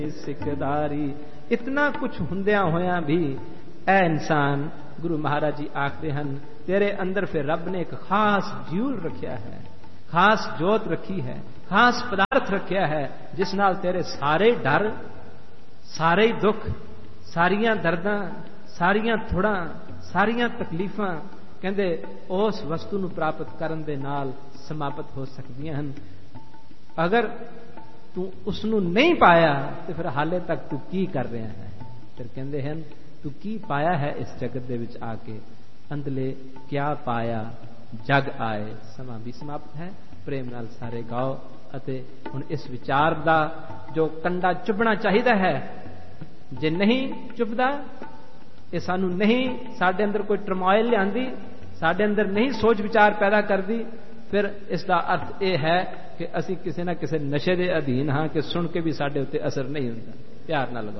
सिखदारी। इतना कुछ हुंदिया होया भी ऐ इंसान, गुरु महाराज जी आखते हैं, तेरे अंदर फिर रब ने एक खास ज्यूल रखिया है, खास जोत रखी है, खास पदार्थ रखिया है, जिस नाल तेरे सारे डर, सारे दुख, सारियां दर्दां, सारियां थुड़ां, सारियां तकलीफां कहंदे उस वस्तु नूं प्राप्त करन दे नाल समाप्त हो सकदियां हन। अगर तू उसनू नहीं पाया तो फिर हाले तक तू की कर रहा है। फिर कहते हैं तू की पाया है इस जगत दे विच आके, अंदले क्या पाया जग आए। समा भी समाप्त है, प्रेम नाल सारे गाओ। अते हुण इस विचार दा जो कंडा चुभना चाहिदा है, जे नहीं चुभदा, ये सानू नहीं, साडे अंदर कोई टरमोइल लिआंदी, साडे अंदर नहीं सोच विचार पैदा करदी, फिर इसका अर्थ यह है कि असी किसी ना किसी नशे के अधीन हाँ कि सुन के भी साडे उत्ते असर नहीं होता। प्यार नाल लगाओ।